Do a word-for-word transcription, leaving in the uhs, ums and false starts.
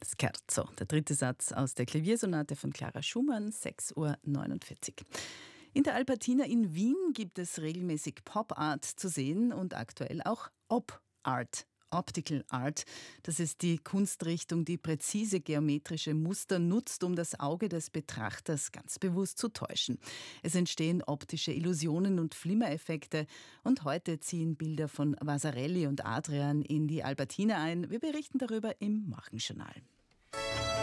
Scherzo, der dritte Satz aus der Klaviersonate von Clara Schumann, sechs Uhr neunundvierzig. In der Albertina in Wien gibt es regelmäßig Pop-Art zu sehen und aktuell auch Op-Art. Optical Art, das ist die Kunstrichtung, die präzise geometrische Muster nutzt, um das Auge des Betrachters ganz bewusst zu täuschen. Es entstehen optische Illusionen und Flimmereffekte und heute ziehen Bilder von Vasarely und Adrian in die Albertina ein. Wir berichten darüber im Morgenjournal.